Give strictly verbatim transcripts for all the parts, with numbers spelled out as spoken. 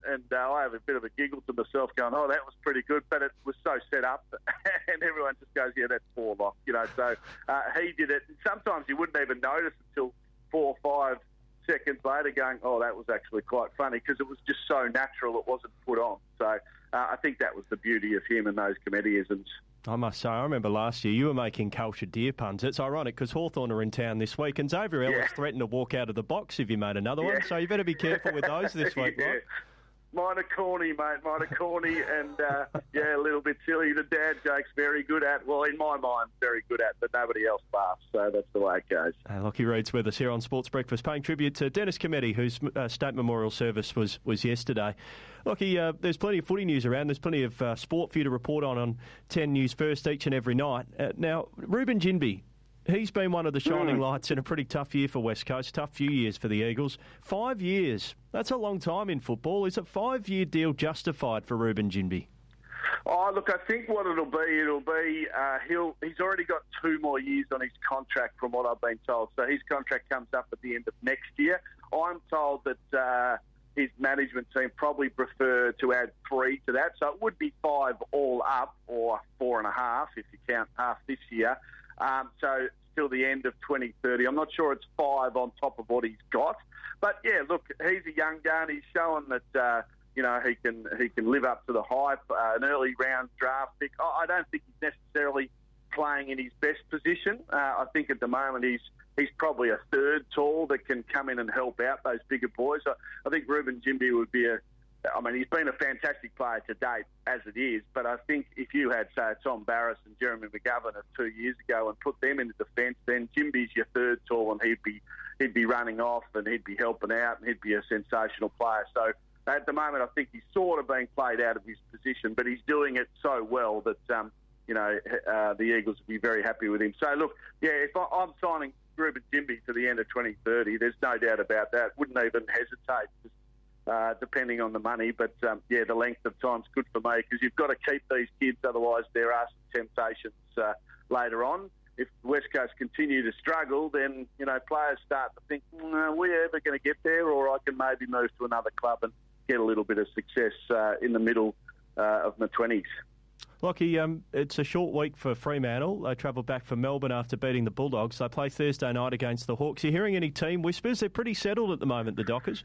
and uh, I have a bit of a giggle to myself going, oh, that was pretty good, but it was so set up, and everyone just goes, yeah, that's four lock, you know, so uh, he did it. And sometimes you wouldn't even notice until four or five seconds later going, oh, that was actually quite funny, because it was just so natural, it wasn't put on. So uh, I think that was the beauty of him and those comedieisms. I must say, I remember last year you were making cultured deer puns. It's ironic because Hawthorn are in town this week, and Xavier Ellis Yeah. threatened to walk out of the box if you made another Yeah. one, so you better be careful with those this week, yeah. right? Mine are corny, mate. Mine are corny and, uh, yeah, a little bit silly. The dad joke's very good at, well, in my mind, very good at, but nobody else laughs, so that's the way it goes. Uh, Lockie Reed's with us here on Sports Breakfast, paying tribute to Dennis Cometti, whose uh, state memorial service was, was yesterday. Lockie, uh, there's plenty of footy news around. There's plenty of uh, sport for you to report on on ten News First each and every night. Uh, now, Ruben Ginbey, he's been one of the shining Mm. lights in a pretty tough year for West Coast, tough few years for the Eagles. Five years, that's a long time in football. Is a five-year deal justified for Ruben Ginbey? Oh, look, I think what it'll be, it'll be, uh, he'll, he's already got two more years on his contract from what I've been told. So his contract comes up at the end of next year. I'm told that uh, his management team probably prefer to add three to that. So it would be five all up, or four and a half if you count half this year. Um, so till the end of twenty thirty. I'm not sure it's five on top of what he's got. But, yeah, look, he's a young gun. He's showing that, uh, you know, he can he can live up to the hype. Uh, an early round draft pick. I don't think he's necessarily playing in his best position. Uh, I think at the moment he's he's probably a third tall that can come in and help out those bigger boys. I, I think Ruben Ginbey would be a... I mean, he's been a fantastic player to date, as it is, but I think if you had, say, Tom Barrass and Jeremy McGovern of two years ago and put them into defence, then Ginbey's your third tall, and he'd be he'd be running off and he'd be helping out and he'd be a sensational player. So at the moment, I think he's sort of being played out of his position, but he's doing it so well that, um, you know, uh, the Eagles will be very happy with him. So, look, yeah, if I, I'm signing Ruben Ginbey to the end of twenty thirty, there's no doubt about that. Wouldn't even hesitate, just, uh, depending on the money. But, um, yeah, the length of time's good for me, because you've got to keep these kids, otherwise there are some temptations uh, later on. If West Coast continue to struggle, then, you know, players start to think, mm, are we ever going to get there? Or I can maybe move to another club and get a little bit of success uh, in the middle uh, of my twenties. Lockie, um, it's a short week for Fremantle. They travel back from Melbourne after beating the Bulldogs. They play Thursday night against the Hawks. Are you hearing any team whispers? They're pretty settled at the moment, the Dockers.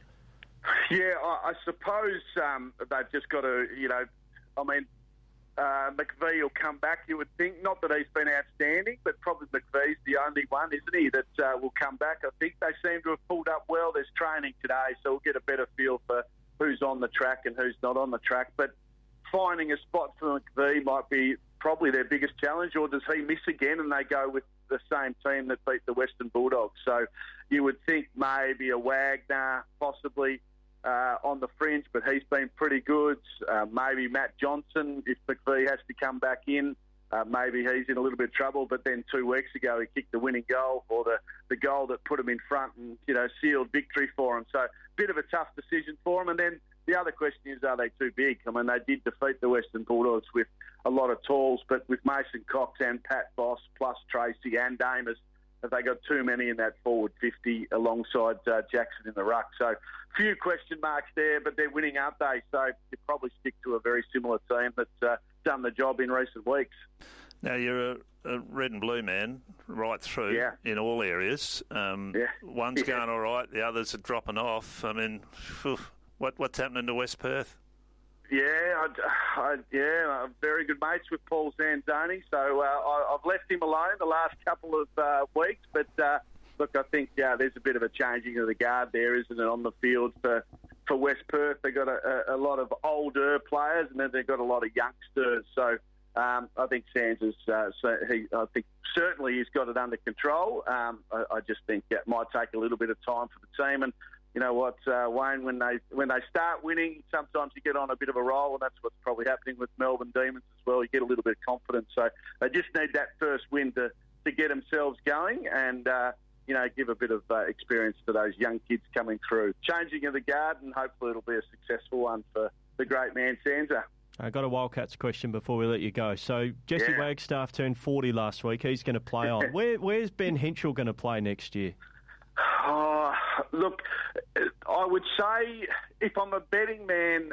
Yeah, I, I suppose um, they've just got to, you know, I mean, uh, McVie will come back, you would think. Not that he's been outstanding, but probably McVie's the only one, isn't he, that uh, will come back. I think they seem to have pulled up well. There's training today, so we'll get a better feel for who's on the track and who's not on the track. But finding a spot for McVie might be probably their biggest challenge, or does he miss again and they go with the same team that beat the Western Bulldogs? So you would think maybe a Wagner, possibly, Uh, on the fringe, but he's been pretty good. Uh, maybe Matt Johnson, if McVie has to come back in, uh, maybe he's in a little bit of trouble. But then two weeks ago, he kicked the winning goal, or the, the goal that put him in front and, you know, sealed victory for him. So, bit of a tough decision for him. And then the other question is, are they too big? I mean, they did defeat the Western Bulldogs with a lot of talls, but with Mason Cox and Pat Boss, plus Tracy and Amos, have they got too many in that forward fifty alongside uh, Jackson in the ruck? So, few question marks there, but they're winning, aren't they? So you probably stick to a very similar team that's uh, done the job in recent weeks. Now, you're a, a red and blue man right through yeah. in all areas. Um, yeah. One's yeah. going all right, the others are dropping off. I mean, phew, what what's happening to West Perth? Yeah, I, I, yeah, I'm very good mates with Paul Zanzoni, so uh, I, I've left him alone the last couple of uh, weeks. But uh, look, I think uh, there's a bit of a changing of the guard there, isn't it, on the field for for West Perth? They've got a, a lot of older players, and then they've got a lot of youngsters. So um, I think Sands is, uh, so he, I think certainly he's got it under control. Um, I, I just think it might take a little bit of time for the team. And you know what, uh, Wayne, when they when they start winning, sometimes you get on a bit of a roll, and that's what's probably happening with Melbourne Demons as well. You get a little bit of confidence. So they just need that first win to, to get themselves going and, uh, you know, give a bit of uh, experience to those young kids coming through. Changing of the guard, and hopefully it'll be a successful one for the great man, Sansa. I got a Wildcats question before we let you go. So Jesse Yeah. Wagstaff turned forty last week. He's going to play on. Where, where's Ben Henschel going to play next year? Oh, look, I would say if I'm a betting man,